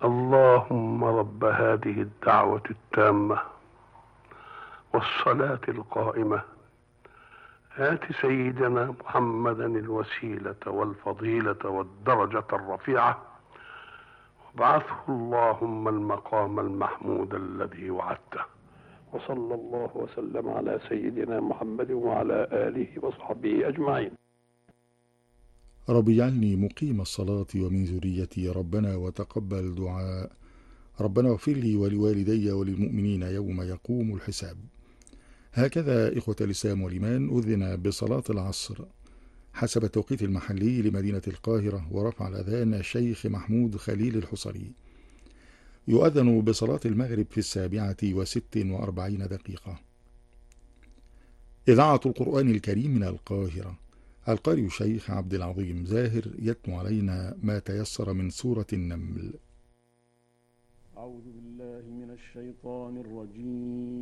اللهم رب هذه الدعوة التامة والصلاة القائمة آت سيدنا محمدا الوسيلة والفضيلة والدرجة الرفيعة وابعثه اللهم المقام المحمود الذي وعدته. وصلى الله وسلم على سيدنا محمد وعلى آله وصحبه أجمعين. رب اجعلني مقيم الصلاة ومن ذريتي ربنا وتقبل دعاء. ربنا اغفر لي ولوالدي وللمؤمنين يوم يقوم الحساب. هكذا إخوة الإسلام والإيمان أذن بصلاة العصر حسب التوقيت المحلي لمدينة القاهرة، ورفع الأذان الشيخ محمود خليل الحصري. يؤذن بصلاة المغرب في 7:46. إذاعة القرآن الكريم من القاهرة. القارئ الشيخ عبد العظيم زاهر يتلو علينا ما تيسر من سورة النمل. أعوذ بالله من الشيطان الرجيم.